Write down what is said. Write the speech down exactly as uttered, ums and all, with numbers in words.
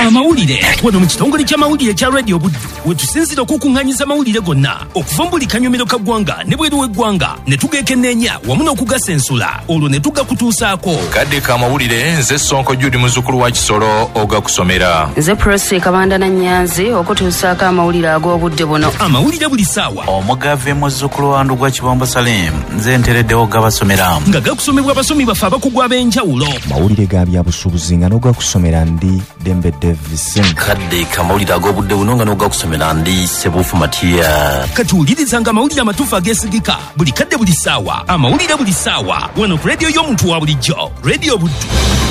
amawulire wano mu kitongole ky'amawulire kya Radio Buddu wetusinzira okukunganyiza amawulire gonna okuva mu buli kanyomero ka ggwanga ne bweru w'eggwanga ne tugekenneenya wamu n'okugasensula olwo ne tugakutuusaako kadde ka amawulire nze Sonko Judy muzzukulu wa Kisoro ogakusomera nze Presi Kabanda na Nyanzi okutuusaako amawulire ag'obudde buno amawulire buli ssaawa omugave muzzukulu wa Ndugwa Kibombo Salim nze ntereddewo gabasomera nga gakusomebwa abasomi baffe abakugu ab'enjawulo mawulire ga byabusuubuzi nga n'ogakusomera ndi Dembe Davis kadde kamawulire ag'obudde buno nga n'ogakusomera ndi Sebufu Matia katuwulirizanga amawulire amatuufu ageesigika buli kadde buli ssaawa amawulire buli ssaawa wano ku rediyo y'omuntu wa bulijjo Radio Buddu.